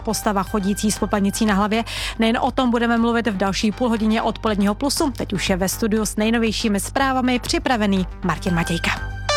postava chodící s popelnicí na hlavě. Nejen o tom budeme mluvit v další půlhodině odpoledního Plusu. Teď už je ve studiu s nejnovějšími zprávami připravený Martin Matějka.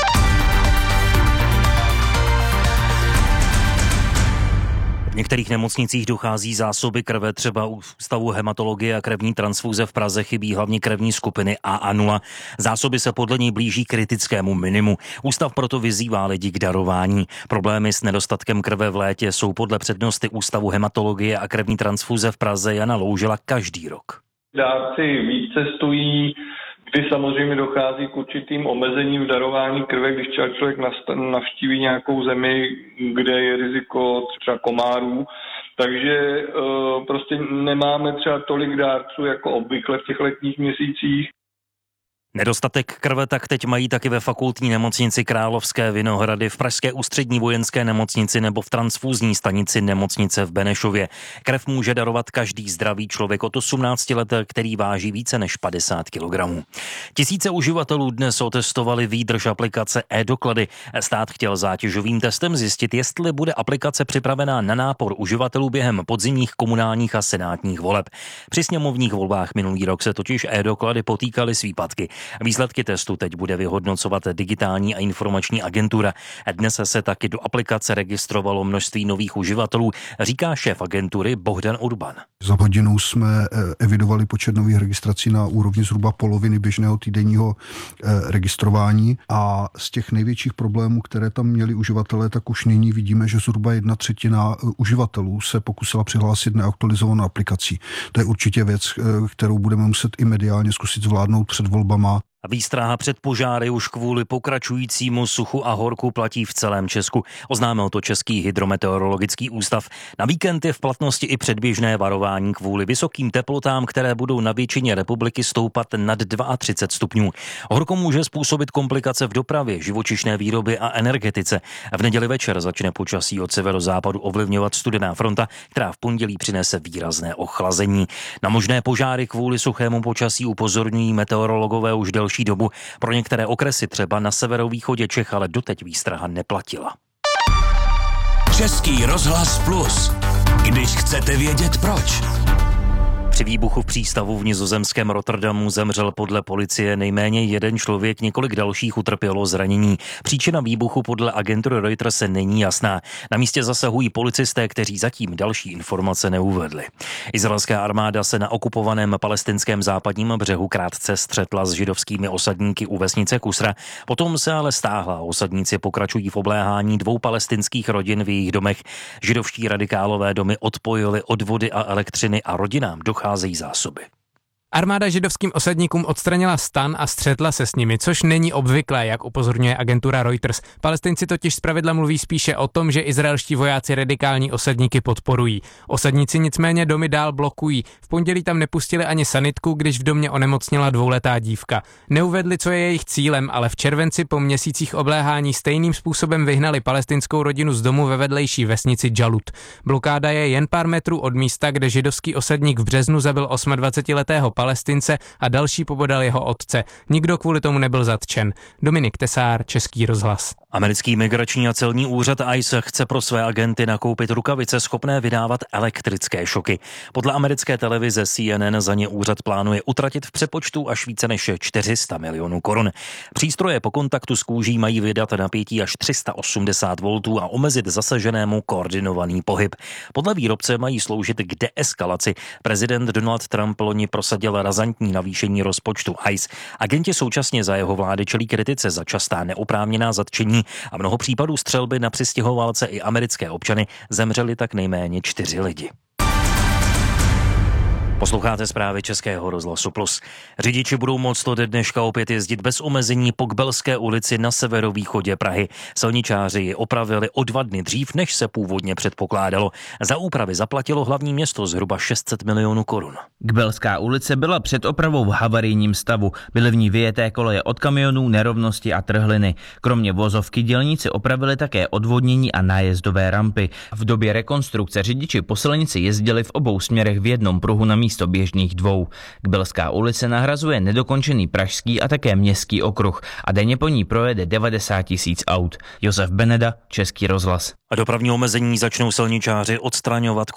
V některých nemocnicích dochází zásoby krve, třeba u Ústavu hematologie a krevní transfuze v Praze chybí hlavně krevní skupiny AA0. Zásoby se podle něj blíží kritickému minimu. Ústav proto vyzývá lidi k darování. Problémy s nedostatkem krve v létě jsou podle přednosty Ústavu hematologie a krevní transfuze v Praze Jana Loužela každý rok. Dárci víc cestují, kdy samozřejmě dochází k určitým omezením v darování krve, když člověk navštíví nějakou zemi, kde je riziko třeba komárů. Takže prostě nemáme třeba tolik dárců jako obvykle v těch letních měsících. Nedostatek krve tak teď mají taky ve fakultní nemocnici Královské Vinohrady, v pražské ústřední vojenské nemocnici nebo v transfúzní stanici nemocnice v Benešově. Krev může darovat každý zdravý člověk od 18 let, který váží více než 50 kg. Tisíce uživatelů dnes otestovali výdrž aplikace e-doklady. Stát chtěl zátěžovým testem zjistit, jestli bude aplikace připravená na nápor uživatelů během podzimních komunálních a senátních voleb. Při sněmovních volbách minulý rok se totiž e-doklady potýkaly s výpadky. Výsledky testu teď bude vyhodnocovat Digitální a informační agentura. Dnes se taky do aplikace registrovalo množství nových uživatelů, říká šéf agentury Bohdan Urban. Za hodinou jsme evidovali počet nových registrací na úrovni zhruba poloviny běžného týdenního registrování a z těch největších problémů, které tam měli uživatelé, tak už nyní vidíme, že zhruba 1/3 uživatelů se pokusila přihlásit neaktualizovanou aplikací. To je určitě věc, kterou budeme muset i mediálně zkusit zvládnout před volbama. Výstraha před požáry už kvůli pokračujícímu suchu a horku platí v celém Česku. Oznámil to Český hydrometeorologický ústav. Na víkend je v platnosti i předběžné varování kvůli vysokým teplotám, které budou na většině republiky stoupat nad 32 stupňů. Horko může způsobit komplikace v dopravě, živočišné výrobě a energetice. V neděli večer začne počasí od severozápadu ovlivňovat studená fronta, která v pondělí přinese výrazné ochlazení. Na možné požáry kvůli suchému počasí upozorňují meteorologové už delší dobu. Pro některé okresy třeba na severovýchodě Čech ale doteď výstraha neplatila. Český rozhlas Plus. Když chcete vědět proč. Při výbuchu v přístavu v nizozemském Rotterdamu zemřel podle policie nejméně jeden člověk, několik dalších utrpělo zranění. Příčina výbuchu podle agentury Reuters není jasná. Na místě zasahují policisté, kteří zatím další informace neuvedli. Izraelská armáda se na okupovaném palestinském západním břehu krátce střetla s židovskými osadníky u vesnice Kusra. Potom se ale stáhla. Osadníci pokračují v obléhání 2 palestinských rodin v jejich domech. Židovští radikálové domy odpojili od vody a elektřiny a rodinám docházejí zásoby. Armáda židovským osadníkům odstranila stan a střetla se s nimi, což není obvyklé, jak upozorňuje agentura Reuters. Palestinci totiž zpravidla mluví spíše o tom, že izraelští vojáci radikální osadníky podporují. Osadníci nicméně domy dál blokují. V pondělí tam nepustili ani sanitku, když v domě onemocněla 2letá dívka. Neuvedli, co je jejich cílem, ale v červenci po měsících obléhání stejným způsobem vyhnali palestinskou rodinu z domu ve vedlejší vesnici Džalut. Blokáda je jen pár metrů od místa, kde židovský osadník v březnu zabil 28letého Palestince a další pobodal jeho otce. Nikdo kvůli tomu nebyl zatčen. Dominik Tesár, Český rozhlas. Americký migrační a celní úřad ICE chce pro své agenty nakoupit rukavice schopné vydávat elektrické šoky. Podle americké televize CNN za ně úřad plánuje utratit v přepočtu až více než 400 milionů korun. Přístroje po kontaktu s kůží mají vydat napětí až 380 voltů a omezit zasaženému koordinovaný pohyb. Podle výrobce mají sloužit k deeskalaci. Prezident Donald Trump loni prosadil razantní navýšení rozpočtu ICE. Agenti současně za jeho vlády čelí kritice za častá neoprávněná zatčení a mnoho případů střelby na přistěhovalce i americké občany, zemřeli tak nejméně 4 lidi. Posloucháte zprávy Českého rozhlasu Plus. Řidiči budou moct od dneška opět jezdit bez omezení po Kbelské ulici na severovýchodě Prahy. Silničáři ji opravili o 2 dny dřív, než se původně předpokládalo. Za úpravy zaplatilo hlavní město zhruba 600 milionů korun. Kbelská ulice byla před opravou v havarijním stavu. Byly v ní vyjeté koleje od kamionů, nerovnosti a trhliny. Kromě vozovky dělníci opravili také odvodnění a nájezdové rampy. V době rekonstrukce řidiči po silnici jezdili v obou směrech v jednom pruhu na místo běžných 2. Kbelská ulice nahrazuje nedokončený pražský a také městský okruh a denně po ní projede 90 000 aut. Josef Beneda, Český rozhlas. A dopravní omezení začnou silničáři odstraňovat